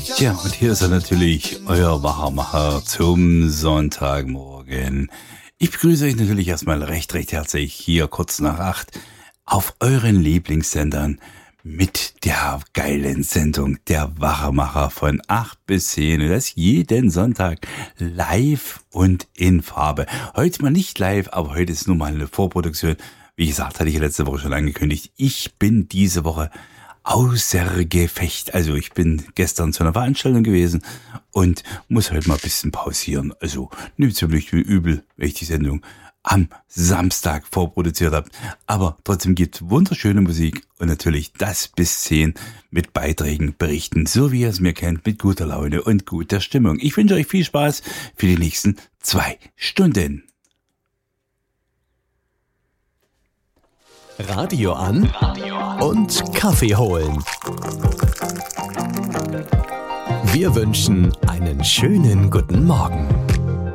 Tja, und hier ist er natürlich, euer Wachermacher zum Sonntagmorgen. Ich begrüße euch natürlich erstmal recht herzlich hier kurz nach 8 auf euren Lieblingssendern mit der geilen Sendung der Wachermacher von 8 bis 10 und das jeden Sonntag live und in Farbe. Heute mal nicht live, aber heute ist nur mal eine Vorproduktion. Wie gesagt, hatte ich letzte Woche schon angekündigt, ich bin diese Woche außer Gefecht. Also ich bin gestern zu einer Veranstaltung gewesen und muss heute mal ein bisschen pausieren. Also nehmt es mir nicht übel, wenn ich die Sendung am Samstag vorproduziert habe. Aber trotzdem gibt wunderschöne Musik und natürlich das bis 10 mit Beiträgen, Berichten, so wie ihr es mir kennt, mit guter Laune und guter Stimmung. Ich wünsche euch viel Spaß für die nächsten 2 Stunden. Radio an und Kaffee holen. Wir wünschen einen schönen guten Morgen.